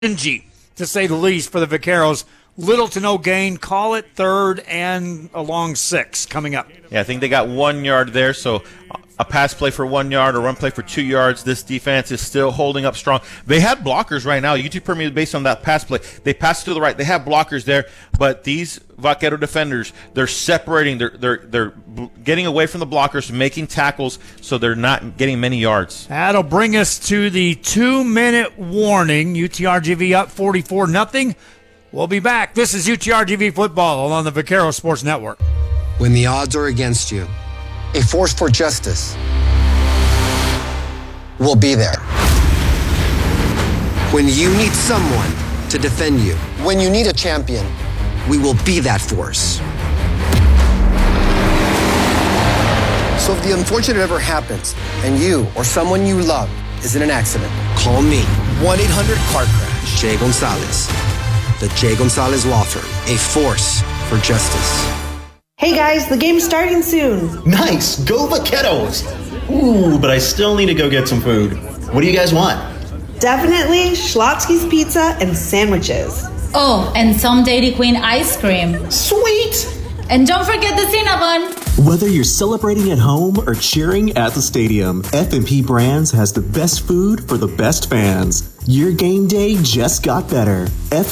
stingy, to say the least, for the Vaqueros. Little to no gain. Call it third and a long 6 coming up. Yeah, I think they got 1 yard there, so a pass play for 1 yard, a run play for 2 yards. This defense is still holding up strong. They had blockers right now. UT Permian, based on that pass play, they passed to the right. They have blockers there, but these Vaquero defenders, they're separating. They're getting away from the blockers, making tackles, so they're not getting many yards. That'll bring us to the 2-minute warning. UTRGV up 44-0. We'll be back. This is UTRGV Football on the Vaquero Sports Network. When the odds are against you, a force for justice will be there. When you need someone to defend you, when you need a champion, we will be that force. So if the unfortunate ever happens and you or someone you love is in an accident, call me. 1-800-CAR-CRASH. Jay Gonzalez. The Jay Gonzalez Law Firm. A force for justice. Hey guys, the game's starting soon. Nice, go Vaqueros. Ooh, but I still need to go get some food. What do you guys want? Definitely Schlotsky's Pizza and sandwiches. Oh, and some Dairy Queen ice cream. Sweet! And don't forget the Cinnabon. Whether you're celebrating at home or cheering at the stadium, F&P Brands has the best food for the best fans. Your game day just got better.